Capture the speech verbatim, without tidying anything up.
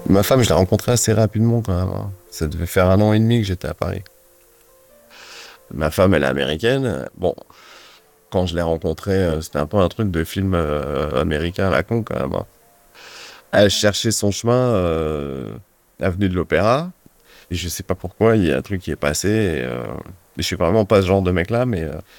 Ma femme, je l'ai rencontrée assez rapidement quand même, hein. Ça devait faire un an et demi que j'étais à Paris. Ma femme, elle est américaine. Bon, quand je l'ai rencontrée, euh, c'était un peu un truc de film euh, américain à la con quand même, hein. Elle cherchait son chemin, euh, avenue de l'Opéra. Et je sais pas pourquoi, il y a un truc qui est passé. Et, euh, je suis vraiment pas ce genre de mec-là, mais euh,